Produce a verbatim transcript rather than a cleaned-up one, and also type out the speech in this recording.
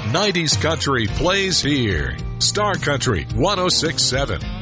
nineties country plays here. Star Country one oh six point seven.